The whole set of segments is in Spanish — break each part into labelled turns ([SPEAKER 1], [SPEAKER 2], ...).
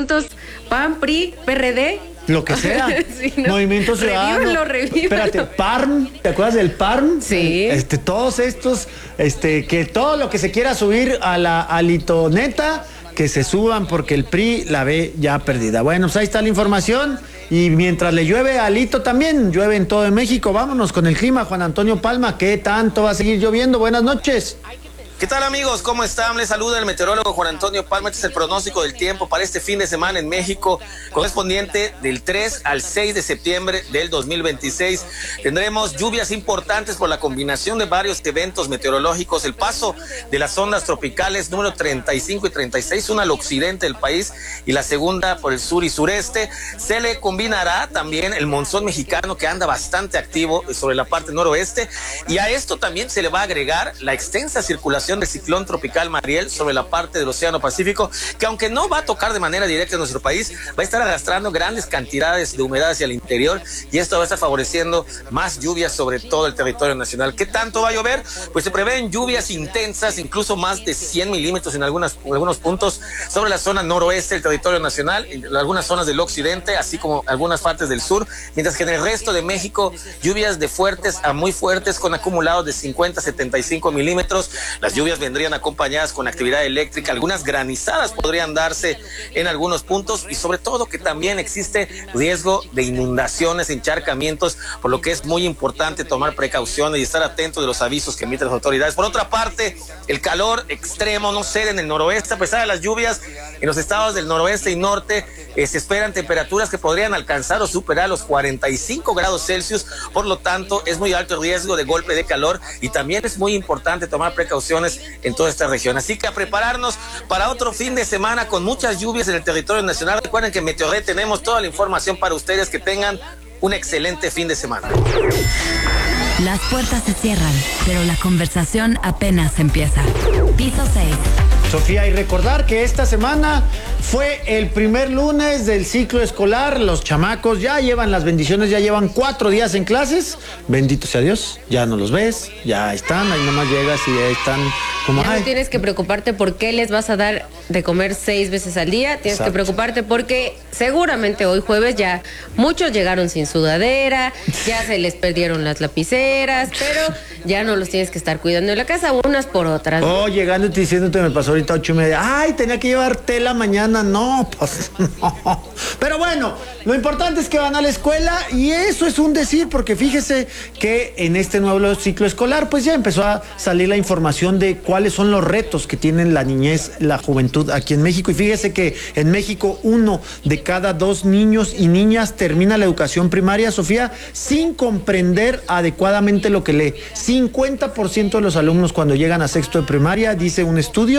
[SPEAKER 1] juntos PAN, PRI, PRD.
[SPEAKER 2] Lo que sea.
[SPEAKER 1] Sí, ¿no?
[SPEAKER 2] Movimiento Ciudadano.
[SPEAKER 1] Revívanlo.
[SPEAKER 2] Espérate, PARM, ¿te acuerdas del PARM?
[SPEAKER 1] Sí.
[SPEAKER 2] Todos estos, que todo lo que se quiera subir a la alitoneta, que se suban porque el PRI la ve ya perdida. Bueno, pues ahí está la información. Y mientras le llueve a Alito también, llueve en todo México. Vámonos con el clima, Juan Antonio Palma. ¿Qué tanto va a seguir lloviendo? Buenas noches.
[SPEAKER 3] ¿Qué tal, amigos? ¿Cómo están? Les saluda el meteorólogo Juan Antonio Palma. Este es el pronóstico del tiempo para este fin de semana en México, correspondiente del 3 al 6 de septiembre del 2026. Tendremos lluvias importantes por la combinación de varios eventos meteorológicos. El paso de las ondas tropicales número 35 y 36, una al occidente del país y la segunda por el sur y sureste. Se le combinará también el monzón mexicano, que anda bastante activo sobre la parte noroeste, y a esto también se le va a agregar la extensa circulación del ciclón tropical Mariel sobre la parte del Océano Pacífico, que aunque no va a tocar de manera directa en nuestro país, va a estar arrastrando grandes cantidades de humedad hacia el interior, y esto va a estar favoreciendo más lluvias sobre todo el territorio nacional. ¿Qué tanto va a llover? Pues se prevén lluvias intensas, incluso más de 100 milímetros en algunos puntos sobre la zona noroeste del territorio nacional, en algunas zonas del occidente, así como algunas partes del sur, mientras que en el resto de México, lluvias de fuertes a muy fuertes con acumulados de 50 a 75 milímetros. Las lluvias vendrían acompañadas con actividad eléctrica, algunas granizadas podrían darse en algunos puntos, y sobre todo que también existe riesgo de inundaciones, encharcamientos, por lo que es muy importante tomar precauciones y estar atentos de los avisos que emiten las autoridades. Por otra parte, el calor extremo no cede en el noroeste, a pesar de las lluvias en los estados del noroeste y norte. Se esperan temperaturas que podrían alcanzar o superar los 45 grados Celsius, por lo tanto es muy alto el riesgo de golpe de calor, y también es muy importante tomar precauciones en toda esta región. Así que a prepararnos para otro fin de semana con muchas lluvias en el territorio nacional. Recuerden que en Meteorred tenemos toda la información para ustedes. Que tengan un excelente fin de semana.
[SPEAKER 4] Las puertas se cierran, pero la conversación apenas empieza. Piso 6.
[SPEAKER 2] Sofía, y recordar que esta semana fue el primer lunes del ciclo escolar. Los chamacos ya llevan las bendiciones, ya llevan 4 días en clases. Bendito sea Dios, ya no los ves, ya están, ahí nomás llegas y ahí están como...
[SPEAKER 1] Ya no tienes que preocuparte por qué les vas a dar de comer 6 veces al día. Tienes que preocuparte porque seguramente hoy jueves ya muchos llegaron sin sudadera, ya se les perdieron las lapiceras, pero ya no los tienes que estar cuidando en la casa unas por otras.
[SPEAKER 2] Oh, llegando y diciéndote, me pasó ahorita 8:30. Ay, tenía que llevar tela mañana. No, pues no. Pero bueno, lo importante es que van a la escuela, y eso es un decir, porque fíjese que en este nuevo ciclo escolar pues ya empezó a salir la información de cuáles son los retos que tienen la niñez, la juventud aquí en México. Y fíjese que en México 1 de cada 2 niños y niñas termina la educación primaria, Sofía, sin comprender adecuadamente lo que lee. 50% de los alumnos cuando llegan a sexto de primaria, dice un estudio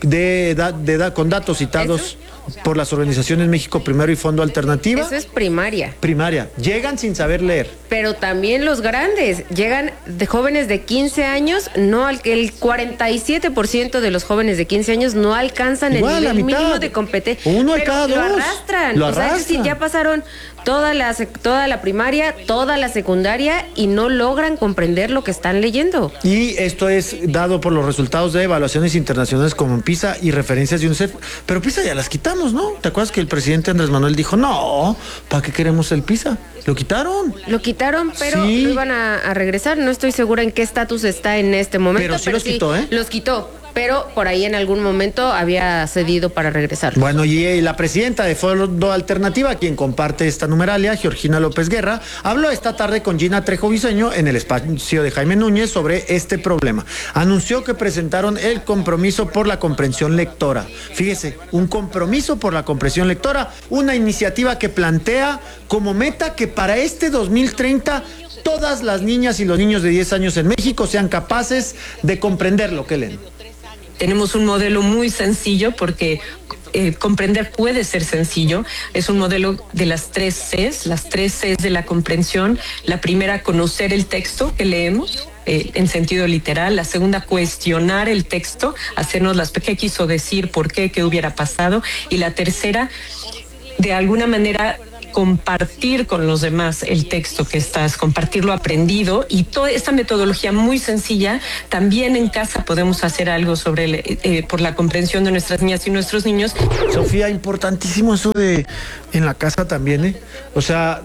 [SPEAKER 2] con datos citados por las organizaciones México Primero y Fondo Alternativa.
[SPEAKER 1] Eso es primaria.
[SPEAKER 2] Primaria. Llegan sin saber leer.
[SPEAKER 1] Pero también los grandes. Llegan de jóvenes de 15 años, el 47% de los jóvenes de 15 años no alcanzan el nivel mínimo de competencia.
[SPEAKER 2] 1 de cada 2.
[SPEAKER 1] Lo arrastran. O sea, es decir, ya pasaron toda la primaria, toda la secundaria, y no logran comprender lo que están leyendo.
[SPEAKER 2] Y esto es dado por los resultados de evaluaciones internacionales como PISA y referencias de UNICEF. Pero PISA ya las quitamos, ¿no? ¿Te acuerdas que el presidente Andrés Manuel dijo, no, ¿para qué queremos el PISA? Lo quitaron.
[SPEAKER 1] Lo quitaron, pero
[SPEAKER 2] sí,
[SPEAKER 1] lo iban a regresar. No estoy segura en qué estatus está en este momento.
[SPEAKER 2] Pero sí los quitó, ¿eh?
[SPEAKER 1] Los quitó. Pero por ahí en algún momento había cedido para regresar.
[SPEAKER 2] Bueno, y la presidenta de Fondo Alternativa, quien comparte esta numeralia, Georgina López Guerra, habló esta tarde con Gina Trejo Viseño en el espacio de Jaime Núñez sobre este problema. Anunció que presentaron el compromiso por la comprensión lectora. Fíjese, un compromiso por la comprensión lectora, una iniciativa que plantea como meta que para este 2030 todas las niñas y los niños de 10 años en México sean capaces de comprender lo que leen.
[SPEAKER 5] Tenemos un modelo muy sencillo porque comprender puede ser sencillo. Es un modelo de las 3 Cs, las 3 Cs de la comprensión. La primera, conocer el texto que leemos en sentido literal. La segunda, cuestionar el texto, hacernos las qué quiso decir, por qué hubiera pasado. Y la tercera, de alguna manera, compartir con los demás el texto que estás, compartir lo aprendido, y toda esta metodología muy sencilla. También en casa podemos hacer algo sobre por la comprensión de nuestras niñas y nuestros niños.
[SPEAKER 2] Sofía, importantísimo eso de en la casa también, ¿eh? O sea,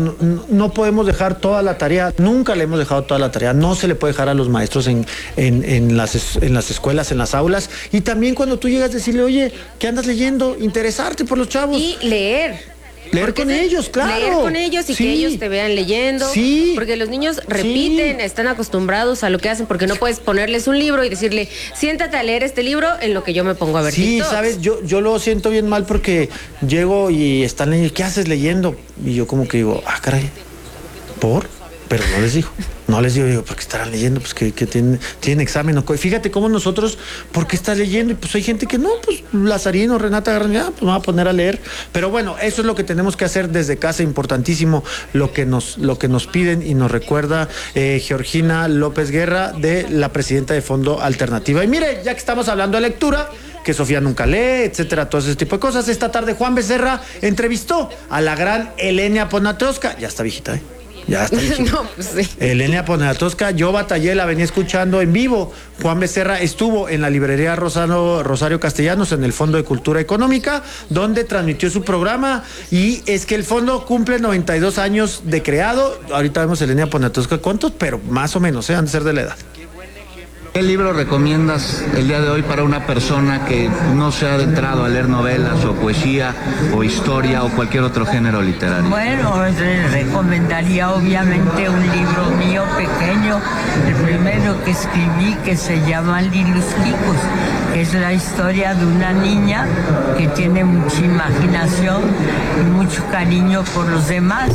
[SPEAKER 2] no podemos dejar toda la tarea, nunca le hemos dejado toda la tarea, no se le puede dejar a los maestros en las escuelas, en las aulas, y también cuando tú llegas a decirle, oye, ¿qué andas leyendo? Interesarte por los chavos.
[SPEAKER 1] Y leer.
[SPEAKER 2] Leer con ellos, claro.
[SPEAKER 1] Leer con ellos y que ellos te vean leyendo.
[SPEAKER 2] Sí.
[SPEAKER 1] Porque los niños repiten, están acostumbrados a lo que hacen, porque no puedes ponerles un libro y decirle, siéntate a leer este libro en lo que yo me pongo a ver
[SPEAKER 2] Sí,
[SPEAKER 1] TikToks.
[SPEAKER 2] sabes, yo lo siento bien mal porque llego y están leyendo, ¿qué haces leyendo? Y yo como que digo, caray, ¿por? Pero no les digo, ¿por qué estarán leyendo? Pues que tienen examen. Fíjate cómo nosotros, ¿por qué estás leyendo? Y pues hay gente que no, pues Lazarino, Renata García, pues me va a poner a leer. Pero bueno, eso es lo que tenemos que hacer desde casa, importantísimo, lo que nos piden y nos recuerda Georgina López Guerra, de la presidenta de Fondo Alternativa. Y mire, ya que estamos hablando de lectura, que Sofía nunca lee, etcétera, todo ese tipo de cosas, esta tarde Juan Becerra entrevistó a la gran Elenia Poniatowska. Ya está viejita, ¿eh? Ya está.
[SPEAKER 1] No, pues sí.
[SPEAKER 2] Elenia Poniatowska, yo batallé, la venía escuchando en vivo. Juan Becerra estuvo en la librería Rosario Castellanos, en el Fondo de Cultura Económica, donde transmitió su programa. Y es que el fondo cumple 92 años de creado. Ahorita vemos a Elenia Poniatowska, ¿cuántos? Pero más o menos, han de ser de la edad.
[SPEAKER 6] ¿Qué libro recomiendas el día de hoy para una persona que no se ha adentrado a leer novelas o poesía o historia o cualquier otro género literario?
[SPEAKER 7] Bueno, recomendaría obviamente un libro mío pequeño, el primero que escribí, que se llama Lilus Kikos, que es la historia de una niña que tiene mucha imaginación y mucho cariño por los demás.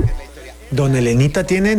[SPEAKER 2] Don Elenita tiene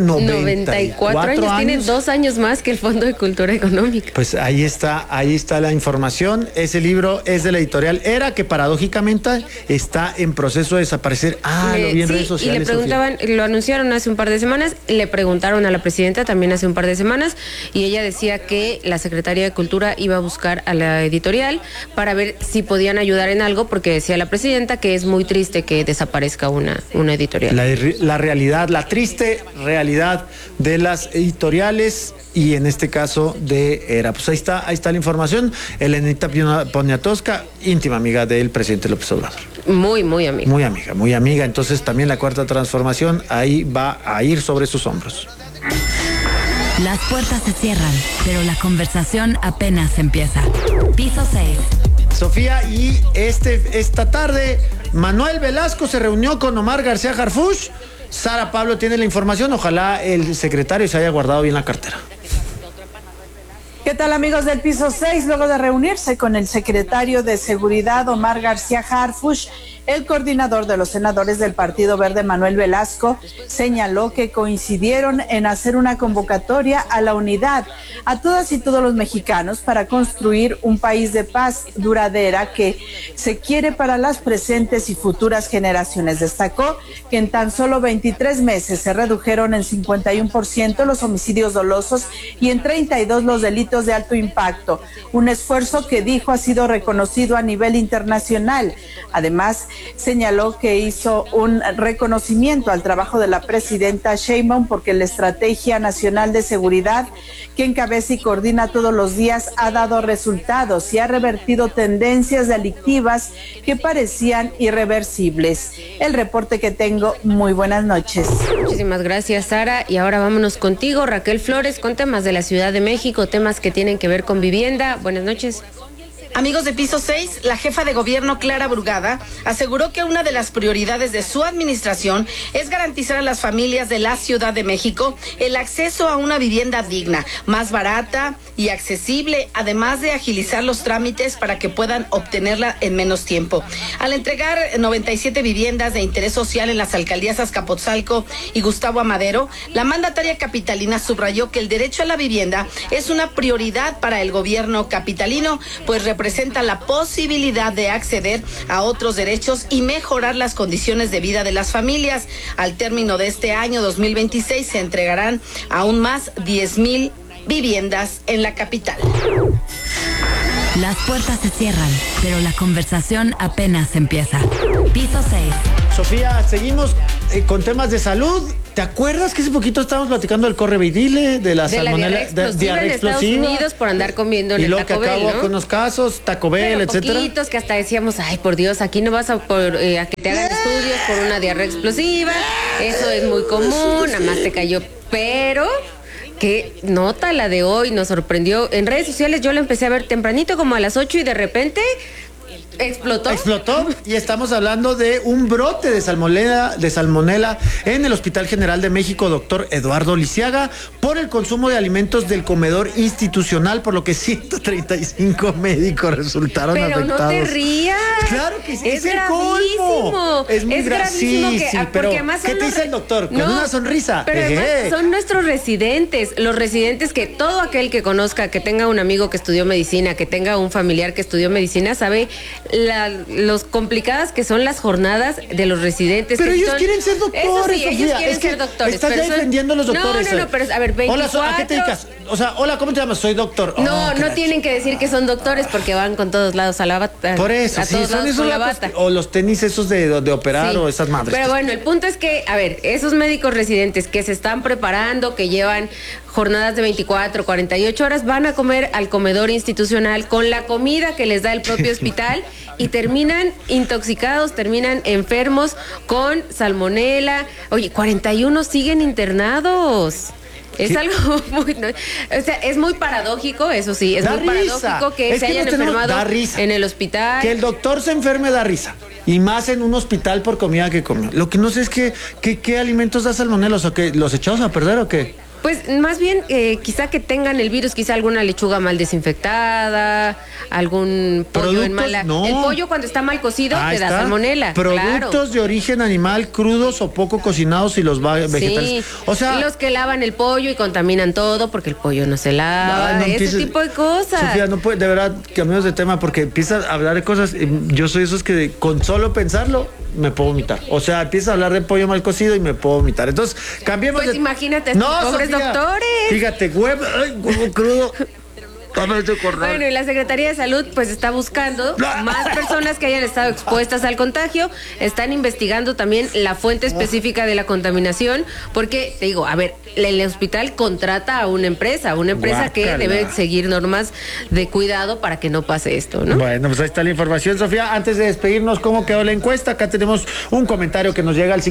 [SPEAKER 2] 94 años.
[SPEAKER 1] Tiene 2 años más que el Fondo de Cultura Económica.
[SPEAKER 2] Pues ahí está la información. Ese libro es de la editorial Era, que paradójicamente está en proceso de desaparecer. Lo vi en redes sociales.
[SPEAKER 1] Y le preguntaban, lo anunciaron hace un par de semanas, le preguntaron a la presidenta también hace un par de semanas, y ella decía que la Secretaría de Cultura iba a buscar a la editorial para ver si podían ayudar en algo, porque decía la presidenta que es muy triste que desaparezca una editorial.
[SPEAKER 2] La realidad, la triste realidad de las editoriales, y en este caso de Era. Pues ahí está la información. Elenita Poniatowska, íntima amiga del presidente López Obrador.
[SPEAKER 1] Muy amiga.
[SPEAKER 2] Muy amiga. Entonces también la cuarta transformación ahí va a ir sobre sus hombros.
[SPEAKER 4] Las puertas se cierran, pero la conversación apenas empieza. Piso 6.
[SPEAKER 2] Sofía, y esta tarde Manuel Velasco se reunió con Omar García Harfuch. Sara Pablo tiene la información, ojalá el secretario se haya guardado bien la cartera.
[SPEAKER 8] ¿Qué tal, amigos del Piso 6? Luego de reunirse con el secretario de Seguridad, Omar García Harfuch, el coordinador de los senadores del Partido Verde, Manuel Velasco, señaló que coincidieron en hacer una convocatoria a la unidad a todas y todos los mexicanos para construir un país de paz duradera que se quiere para las presentes y futuras generaciones. Destacó que en tan solo 23 meses se redujeron en 51% los homicidios dolosos y en 32 los delitos de alto impacto, un esfuerzo que dijo ha sido reconocido a nivel internacional. Además, señaló que hizo un reconocimiento al trabajo de la presidenta Sheinbaum, porque la Estrategia Nacional de Seguridad, que encabeza y coordina todos los días, ha dado resultados y ha revertido tendencias delictivas que parecían irreversibles. El reporte que tengo. Muy buenas noches.
[SPEAKER 1] Muchísimas gracias, Sara. Y ahora vámonos contigo, Raquel Flores, con temas de la Ciudad de México, temas que tienen que ver con vivienda. Buenas noches.
[SPEAKER 9] Amigos de Piso 6, la jefa de gobierno Clara Brugada aseguró que una de las prioridades de su administración es garantizar a las familias de la Ciudad de México el acceso a una vivienda digna, más barata y accesible, además de agilizar los trámites para que puedan obtenerla en menos tiempo. Al entregar 97 viviendas de interés social en las alcaldías Azcapotzalco y Gustavo Amadero, la mandataria capitalina subrayó que el derecho a la vivienda es una prioridad para el gobierno capitalino, pues representa la posibilidad de acceder a otros derechos y mejorar las condiciones de vida de las familias. Al término de este año 2026 se entregarán aún más 10,000 viviendas en la capital.
[SPEAKER 4] Las puertas se cierran, pero la conversación apenas empieza. Piso 6.
[SPEAKER 2] Sofía, seguimos con temas de salud. ¿Te acuerdas que hace poquito estábamos platicando del correveidile, de la salmonela,
[SPEAKER 1] diarrea
[SPEAKER 2] en
[SPEAKER 1] Estados Unidos por andar comiendo en el Taco Bell,
[SPEAKER 2] acabó
[SPEAKER 1] ¿no?
[SPEAKER 2] con los casos, Taco Bell, etcétera.
[SPEAKER 1] Poquitos que hasta decíamos, ay, por Dios, aquí no vas a que te hagan estudios por una diarrea explosiva. Eso es muy común, nada más te cayó. Pero qué nota la de hoy, nos sorprendió. En redes sociales yo la empecé a ver tempranito, como a las 8, y de repente explotó y estamos hablando de un brote de salmonela en el Hospital General de México, doctor Eduardo Lisiaga, por el consumo de alimentos del comedor institucional, por lo que 135 médicos resultaron afectados. Pero no te rías.
[SPEAKER 2] Claro que sí,
[SPEAKER 1] es
[SPEAKER 2] el colmo. Es muy
[SPEAKER 1] gravísimo
[SPEAKER 2] pero
[SPEAKER 1] ¿qué
[SPEAKER 2] te dice el doctor? Con una sonrisa.
[SPEAKER 1] Pero además son nuestros residentes, los residentes que todo aquel que conozca, que tenga un amigo que estudió medicina, que tenga un familiar que estudió medicina, sabe los complicadas que son las jornadas de los residentes.
[SPEAKER 2] Pero ellos quieren ser doctores.
[SPEAKER 1] Eso sí, ellos quieren ser doctores.
[SPEAKER 2] Estás ya defendiendo a los doctores.
[SPEAKER 1] No, pero a ver, 24.
[SPEAKER 2] Hola, ¿a qué te dedicas? O sea, hola, ¿cómo te llamas? Soy doctor.
[SPEAKER 1] No tienen que decir que son doctores porque van con todos lados a la bata.
[SPEAKER 2] Por eso,
[SPEAKER 1] a todos lados con la bata.
[SPEAKER 2] O los tenis esos de operar, sí, o esas madres.
[SPEAKER 1] Pero bueno, el punto es que, a ver, esos médicos residentes que se están preparando, que llevan jornadas de 24, 48 horas, van a comer al comedor institucional con la comida que les da el propio hospital y terminan intoxicados, terminan enfermos con salmonela. Oye, 41 siguen internados. Es algo muy... O sea, es muy paradójico, eso sí, es muy paradójico que se hayan enfermado en el hospital.
[SPEAKER 2] Que el doctor se enferme da risa. Y más en un hospital por comida que comió. Lo que no sé es qué alimentos da salmonela, o que los echados a perder o qué.
[SPEAKER 1] Pues más bien quizá que tengan el virus, quizá alguna lechuga mal desinfectada, algún pollo en mala...
[SPEAKER 2] No.
[SPEAKER 1] El pollo cuando está mal cocido te da salmonela.
[SPEAKER 2] Productos de origen animal crudos o poco cocinados y los vegetales.
[SPEAKER 1] Sí.
[SPEAKER 2] O sea,
[SPEAKER 1] los que lavan el pollo y contaminan todo porque el pollo no se lava, ese tipo de cosas.
[SPEAKER 2] Sofía, no puede, de verdad, cambiamos de tema porque empiezas a hablar de cosas. Yo soy esos que con solo pensarlo me puedo vomitar. O sea, empieza a hablar de pollo mal cocido y me puedo vomitar. Entonces, cambiemos
[SPEAKER 1] pues imagínate, pobres
[SPEAKER 2] Sofía,
[SPEAKER 1] doctores.
[SPEAKER 2] Fíjate, huevo crudo.
[SPEAKER 1] Bueno, y la Secretaría de Salud pues está buscando más personas que hayan estado expuestas al contagio. Están investigando también la fuente específica de la contaminación, porque te digo, a ver, el hospital contrata a una empresa que debe seguir normas de cuidado para que no pase esto, ¿no?
[SPEAKER 2] Bueno, pues ahí está la información, Sofía. Antes de despedirnos, ¿cómo quedó la encuesta? Acá tenemos un comentario que nos llega al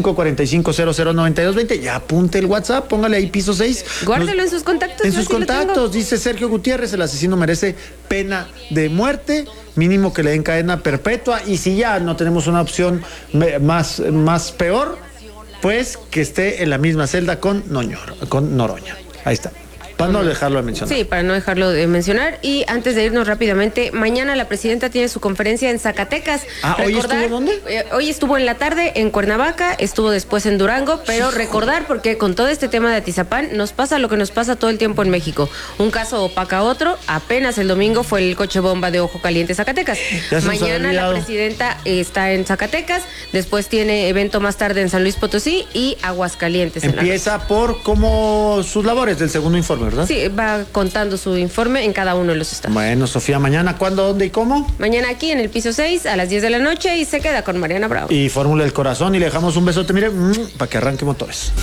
[SPEAKER 2] 5545009220. Ya apunte el WhatsApp, póngale ahí piso 6.
[SPEAKER 1] Guárdelo en sus contactos.
[SPEAKER 2] En sus contactos, dice Sergio Gutiérrez, el asesino merece pena de muerte, mínimo que le den cadena perpetua, y si ya no tenemos una opción más peor, pues que esté en la misma celda con Noroña. Ahí está. Para no dejarlo de mencionar.
[SPEAKER 1] Sí, para no dejarlo de mencionar. Y antes de irnos rápidamente, mañana la presidenta tiene su conferencia en Zacatecas.
[SPEAKER 2] ¿Hoy estuvo dónde?
[SPEAKER 1] Hoy estuvo en la tarde en Cuernavaca, estuvo después en Durango, pero recordar, porque con todo este tema de Atizapán nos pasa lo que nos pasa todo el tiempo en México. Un caso opaca a otro. Apenas el domingo fue el coche bomba de Ojo Caliente, Zacatecas. Mañana la presidenta está en Zacatecas, después tiene evento más tarde en San Luis Potosí y Aguascalientes.
[SPEAKER 2] Empieza por como sus labores del segundo informe, ¿verdad?
[SPEAKER 1] Sí, va contando su informe en cada uno de los estados.
[SPEAKER 2] Bueno, Sofía, ¿mañana cuándo, dónde y cómo?
[SPEAKER 1] Mañana aquí en el piso 6 a las 10 de la noche y se queda con Mariana Bravo.
[SPEAKER 2] Y Fórmula del Corazón y le dejamos un besote, mire, para que arranque motores.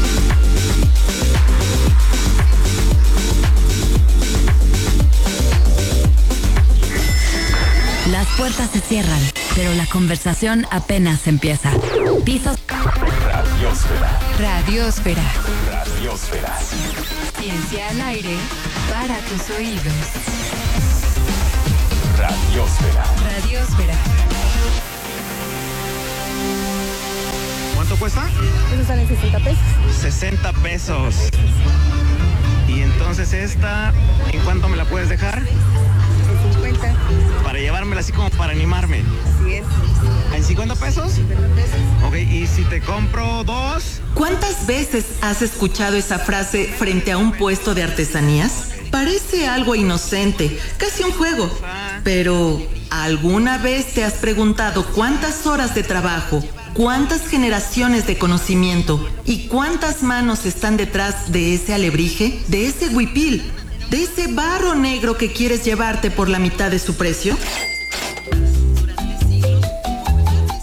[SPEAKER 4] Las puertas se cierran, pero la conversación apenas empieza. Pisos.
[SPEAKER 10] Radiosfera.
[SPEAKER 4] Radiosfera.
[SPEAKER 10] Radiosfera.
[SPEAKER 4] Ciencia al aire para tus oídos.
[SPEAKER 10] Radiosfera.
[SPEAKER 4] Radiosfera.
[SPEAKER 11] ¿Cuánto cuesta?
[SPEAKER 12] Eso sale 60 pesos.
[SPEAKER 11] 60 pesos. Y entonces esta, ¿en cuánto me la puedes dejar?
[SPEAKER 12] En 50.
[SPEAKER 11] Para llevármela así como para animarme.
[SPEAKER 12] Así es.
[SPEAKER 11] ¿En 50 pesos?
[SPEAKER 12] 50 pesos.
[SPEAKER 11] Ok, ¿y si te compro 2?
[SPEAKER 13] ¿Cuántas veces has escuchado esa frase frente a un puesto de artesanías? Parece algo inocente, casi un juego. Pero, ¿alguna vez te has preguntado cuántas horas de trabajo, cuántas generaciones de conocimiento y cuántas manos están detrás de ese alebrije, de ese huipil, de ese barro negro que quieres llevarte por la mitad de su precio?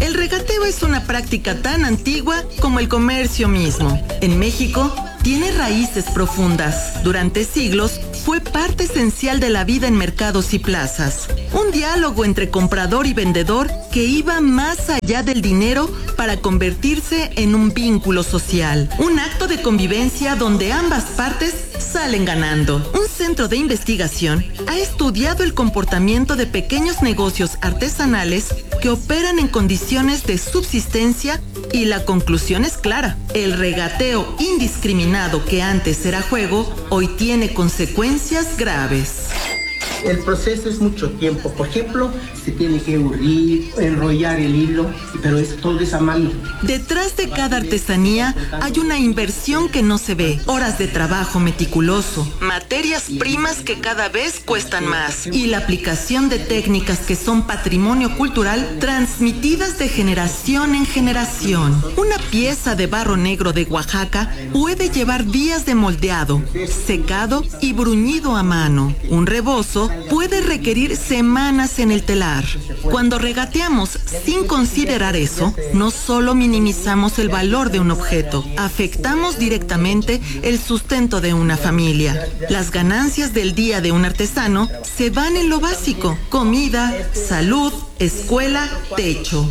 [SPEAKER 13] El regateo es una práctica tan antigua como el comercio mismo. En México, tiene raíces profundas. Durante siglos, fue parte esencial de la vida en mercados y plazas. Un diálogo entre comprador y vendedor que iba más allá del dinero para convertirse en un vínculo social. Un acto de convivencia donde ambas partes salen ganando. Un centro de investigación ha estudiado el comportamiento de pequeños negocios artesanales que operan en condiciones de subsistencia y la conclusión es clara. El regateo indiscriminado que antes era juego, hoy tiene consecuencias graves.
[SPEAKER 14] El proceso es mucho tiempo. Por ejemplo, se tiene que urdir, enrollar el hilo, pero todo es a mano.
[SPEAKER 13] Detrás de cada artesanía hay una inversión que no se ve, horas de trabajo meticuloso, materias primas que cada vez cuestan más y la aplicación de técnicas que son patrimonio cultural transmitidas de generación en generación. Una pieza de barro negro de Oaxaca puede llevar días de moldeado, secado y bruñido a mano. Un rebozo puede requerir semanas en el telar. Cuando regateamos sin considerar eso, no solo minimizamos el valor de un objeto, afectamos directamente el sustento de una familia. Las ganancias del día de un artesano se van en lo básico: comida, salud, escuela, techo.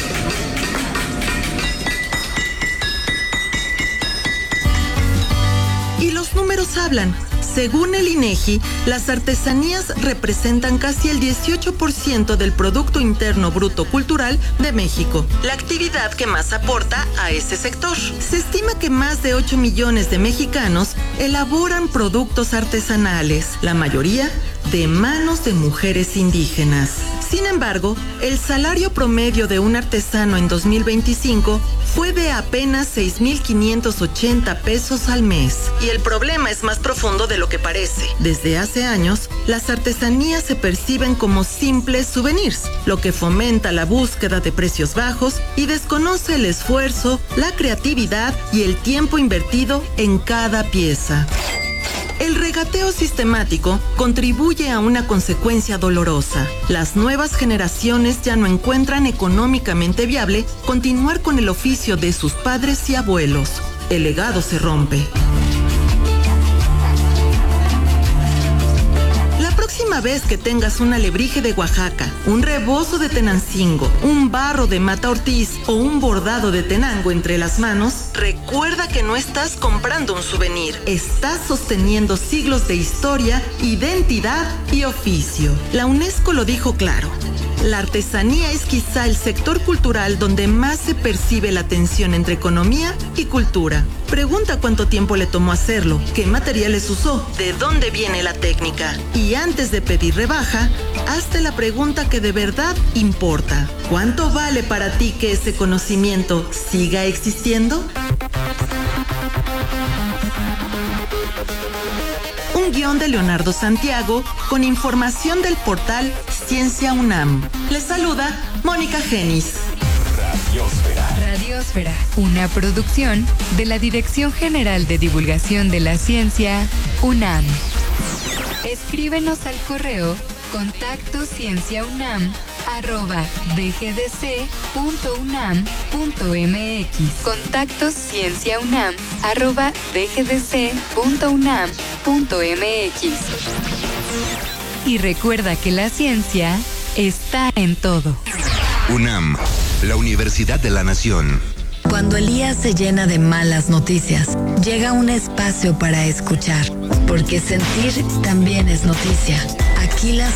[SPEAKER 13] Y los números hablan. Según el INEGI, las artesanías representan casi el 18% del Producto Interno Bruto Cultural de México, la actividad que más aporta a ese sector. Se estima que más de 8 millones de mexicanos elaboran productos artesanales, la mayoría de manos de mujeres indígenas. Sin embargo, el salario promedio de un artesano en 2025 fue de apenas 6,580 pesos al mes. Y el problema es más profundo de lo que parece. Desde hace años, las artesanías se perciben como simples souvenirs, lo que fomenta la búsqueda de precios bajos y desconoce el esfuerzo, la creatividad y el tiempo invertido en cada pieza. El regateo sistemático contribuye a una consecuencia dolorosa. Las nuevas generaciones ya no encuentran económicamente viable continuar con el oficio de sus padres y abuelos. El legado se rompe. La próxima vez que tengas un alebrije de Oaxaca, un rebozo de Tenancingo, un barro de Mata Ortiz o un bordado de Tenango entre las manos, recuerda que no estás comprando un souvenir, estás sosteniendo siglos de historia, identidad y oficio. La UNESCO lo dijo claro. La artesanía es quizá el sector cultural donde más se percibe la tensión entre economía y cultura. Pregunta cuánto tiempo le tomó hacerlo, qué materiales usó, de dónde viene la técnica. Y antes de pedir rebaja, hazte la pregunta que de verdad importa. ¿Cuánto vale para ti que ese conocimiento siga existiendo? Un guión de Leonardo Santiago con información del portal Ciencia UNAM. Les saluda Mónica Genis.
[SPEAKER 15] Radiosfera, una producción de la Dirección General de Divulgación de la Ciencia, UNAM. Escríbenos al correo contactoscienciaunam@dgdc.unam.mx. contactoscienciaunam@dgdc.unam.mx. Y recuerda que la ciencia está en todo.
[SPEAKER 16] UNAM, la Universidad de la Nación.
[SPEAKER 4] Cuando el día se llena de malas noticias, llega un espacio para escuchar, porque sentir también es noticia. Aquí las